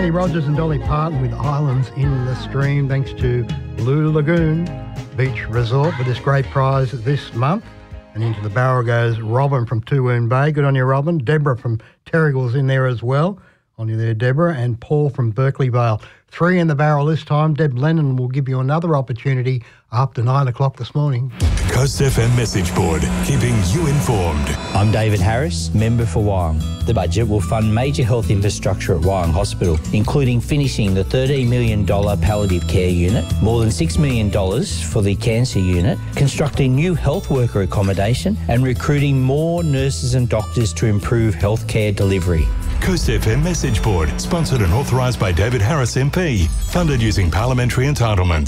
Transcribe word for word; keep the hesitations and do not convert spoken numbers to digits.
Kenny Rogers and Dolly Parton with Islands in the Stream, thanks to Blue Lagoon Beach Resort with this great prize this month. And into the barrel goes Robin from Toowoon Bay. Good on you, Robin. Deborah from Terrigal's in there as well. On you there, Deborah. And Paul from Berkeley Vale. Three in the barrel this time. Deb Lennon will give you another opportunity after nine o'clock this morning. Coast F M Message Board, keeping you informed. I'm David Harris, member for Wyong. The budget will fund major health infrastructure at Wyong Hospital, including finishing the thirteen million dollars palliative care unit, more than six million dollars for the cancer unit, constructing new health worker accommodation and recruiting more nurses and doctors to improve healthcare delivery. Coast F M Message Board, sponsored and authorised by David Harris M P, funded using parliamentary entitlements.